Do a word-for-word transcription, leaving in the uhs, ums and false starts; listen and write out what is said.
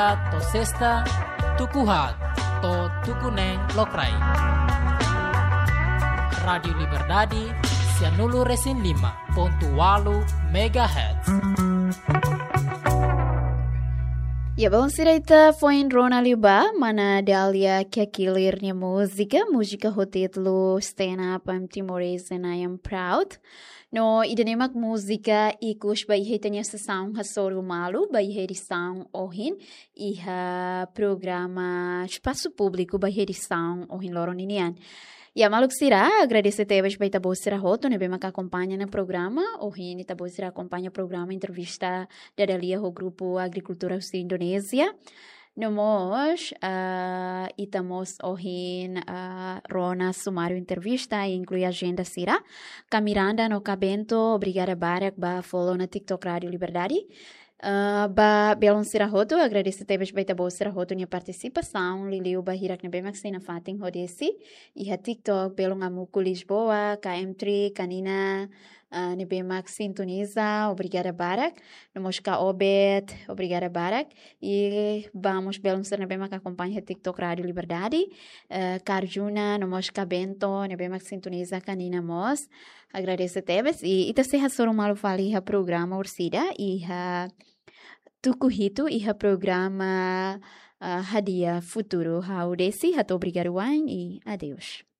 to sexta, tukuhat, to tukuneng lokrai. Radio Liberdade, Cianulu Resin lima ponto oito megahertz. Ya bom sireita foi em Rona Liba, mana dalia que aquilirnya música, música hotelo stand up I'm Timorese and I am proud. No idanemak música ikus bai hetanya sessão hasoru malu bai herição ohin e ha programa espaço público bai herição ohin loroninian. E a maluk sira, agradecer tebas para tabo sira roto, né, bem que acompanha no programa, o rini tabo sira acompanha o programa, entrevista da Dalia, o grupo Agricultura da Indonésia. Nós, uh, itamos o rin uh, Rona sumário entrevista, inclui agenda sira. Camiranda no cabento, obrigada Barak, ba follow na TikTok Radio Liberdade. Uh, ba belon sirahoto, agradeço tebas baita bo sirahoto nia participação, liliu bahirak na bemax na fatin hodesi, e ha TikTok belon amuku Lisboa, K M três, canina, uh, na bemax sintoniza, obrigada Barak, nomoska Obed, obrigada Barak, e vamos belon ser na bemax acompanha TikTok Radio Liberdade, uh, Carjuna, nomoska Bento, na bemax sintoniza, canina mos, agradeço tebas, e ita se ha soro malu fali ha programa ursida, e ha Tukuhito e o programa uh, Hadia Futuro Haudesi. Muito obrigado e adeus.